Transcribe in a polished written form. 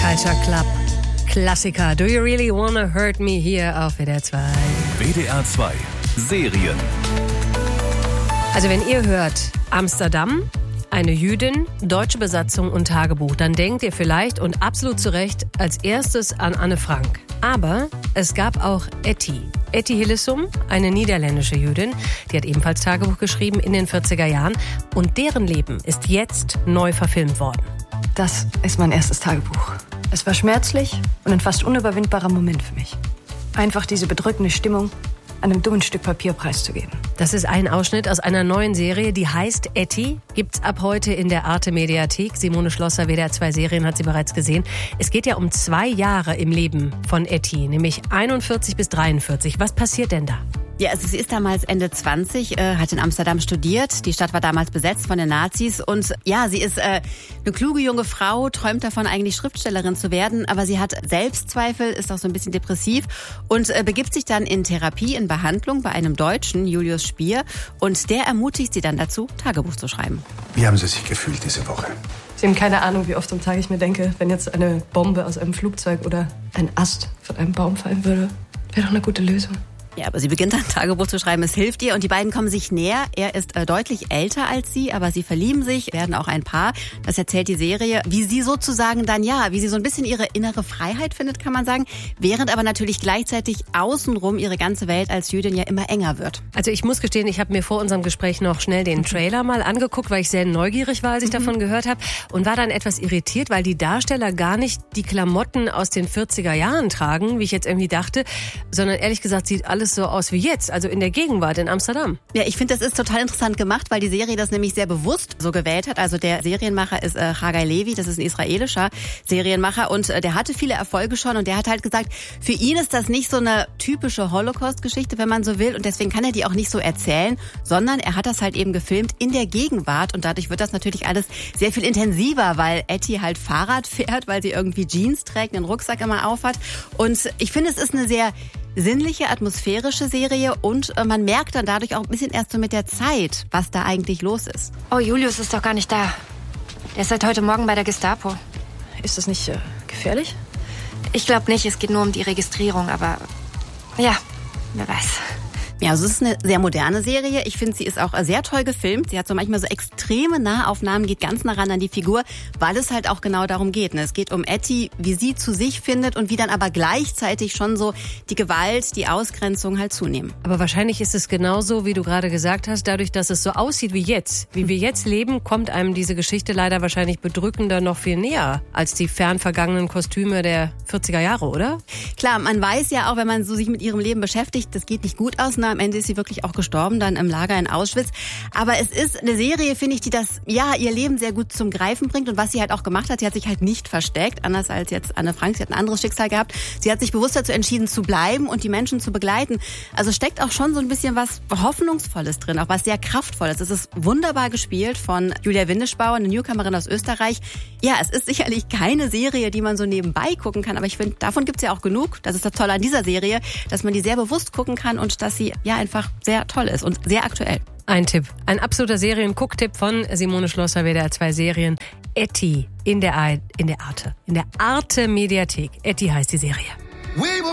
Culture Club. Klassiker. Do you really wanna hurt me hier auf WDR 2? WDR 2 Serien. Also wenn ihr hört Amsterdam, eine Jüdin, deutsche Besatzung und Tagebuch, dann denkt ihr vielleicht und absolut zu Recht als erstes an Anne Frank. Aber es gab auch Etty. Etty Hillesum, eine niederländische Jüdin, die hat ebenfalls Tagebuch geschrieben in den 40er Jahren. Und deren Leben ist jetzt neu verfilmt worden. Das ist mein erstes Tagebuch. Es war schmerzlich und ein fast unüberwindbarer Moment für mich. Einfach diese bedrückende Stimmung einem dummen Stück Papier preiszugeben. Das ist ein Ausschnitt aus einer neuen Serie, die heißt Etty. Gibt's ab heute in der Arte-Mediathek. Simone Schlosser, WDR 2 Serien, hat sie bereits gesehen. Es geht ja um 2 Jahre im Leben von Etty, nämlich 41 bis 43. Was passiert denn da? Ja, also sie ist damals Ende 20, hat in Amsterdam studiert. Die Stadt war damals besetzt von den Nazis. Und ja, sie ist eine kluge junge Frau, träumt davon, eigentlich Schriftstellerin zu werden. Aber sie hat Selbstzweifel, ist auch so ein bisschen depressiv und begibt sich dann in Therapie, in Behandlung bei einem Deutschen, Julius Spier. Und der ermutigt sie dann dazu, Tagebuch zu schreiben. Wie haben Sie sich gefühlt diese Woche? Sie haben keine Ahnung, wie oft am Tag ich mir denke, wenn jetzt eine Bombe aus einem Flugzeug oder ein Ast von einem Baum fallen würde, wäre doch eine gute Lösung. Ja, aber sie beginnt dann Tagebuch zu schreiben, es hilft ihr und die beiden kommen sich näher. Er ist deutlich älter als sie, aber sie verlieben sich, werden auch ein Paar. Das erzählt die Serie, wie sie sozusagen dann, wie sie so ein bisschen ihre innere Freiheit findet, kann man sagen, während aber natürlich gleichzeitig außenrum ihre ganze Welt als Jüdin ja immer enger wird. Also ich muss gestehen, ich habe mir vor unserem Gespräch noch schnell den Trailer mal angeguckt, weil ich sehr neugierig war, als ich davon gehört habe und war dann etwas irritiert, weil die Darsteller gar nicht die Klamotten aus den 40er Jahren tragen, wie ich jetzt irgendwie dachte, sondern ehrlich gesagt sieht alles so aus wie jetzt, also in der Gegenwart in Amsterdam. Ja, ich finde, das ist total interessant gemacht, weil die Serie das nämlich sehr bewusst so gewählt hat. Also der Serienmacher ist Chagai Levi, das ist ein israelischer Serienmacher und der hatte viele Erfolge schon und der hat halt gesagt, für ihn ist das nicht so eine typische Holocaust-Geschichte, wenn man so will und deswegen kann er die auch nicht so erzählen, sondern er hat das halt eben gefilmt in der Gegenwart und dadurch wird das natürlich alles sehr viel intensiver, weil Etty halt Fahrrad fährt, weil sie irgendwie Jeans trägt, einen Rucksack immer aufhat und ich finde, es ist eine sehr sinnliche, atmosphärische Serie und man merkt dann dadurch auch ein bisschen erst so mit der Zeit, was da eigentlich los ist. Oh, Julius ist doch gar nicht da. Er ist seit heute Morgen bei der Gestapo. Ist das nicht gefährlich? Ich glaube nicht, es geht nur um die Registrierung, aber ja, wer weiß. Ja, also es ist eine sehr moderne Serie. Ich finde, sie ist auch sehr toll gefilmt. Sie hat so manchmal so extreme Nahaufnahmen, geht ganz nah ran an die Figur, weil es halt auch genau darum geht. Es geht um Etty, wie sie zu sich findet und wie dann aber gleichzeitig schon so die Gewalt, die Ausgrenzung halt zunehmen. Aber wahrscheinlich ist es genauso, wie du gerade gesagt hast, dadurch, dass es so aussieht wie jetzt, wie wir jetzt leben, kommt einem diese Geschichte leider wahrscheinlich bedrückender noch viel näher als die fern vergangenen Kostüme der 40er Jahre, oder? Klar, man weiß ja auch, wenn man so sich mit ihrem Leben beschäftigt, das geht nicht gut aus. Am Ende ist sie wirklich auch gestorben, dann im Lager in Auschwitz. Aber es ist eine Serie, finde ich, die das, ihr Leben sehr gut zum Greifen bringt. Und was sie halt auch gemacht hat, sie hat sich halt nicht versteckt, anders als jetzt Anne Frank. Sie hat ein anderes Schicksal gehabt. Sie hat sich bewusst dazu entschieden, zu bleiben und die Menschen zu begleiten. Also steckt auch schon so ein bisschen was Hoffnungsvolles drin, auch was sehr Kraftvolles. Es ist wunderbar gespielt von Julia Windischbauer, eine Newcomerin aus Österreich. Ja, es ist sicherlich keine Serie, die man so nebenbei gucken kann, aber ich finde, davon gibt's ja auch genug. Das ist das Tolle an dieser Serie, dass man die sehr bewusst gucken kann und dass sie einfach sehr toll ist und sehr aktuell. Ein Tipp, ein absoluter Serien-Gucktipp von Simone Schlosser, WDR 2 Serien. Etty in der Arte-Mediathek. Etty heißt die Serie.